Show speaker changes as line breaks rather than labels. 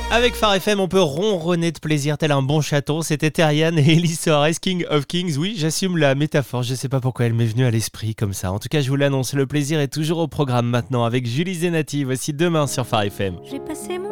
Avec Phare FM, on peut ronronner de plaisir tel un bon chaton. C'était Terrian et Elise Soares, King of Kings. Oui, j'assume la métaphore. Je sais pas pourquoi elle m'est venue à l'esprit comme ça. En tout cas, je vous l'annonce, le plaisir est toujours au programme maintenant avec Julie Zenati. Voici demain sur Phare FM.
J'ai passé mon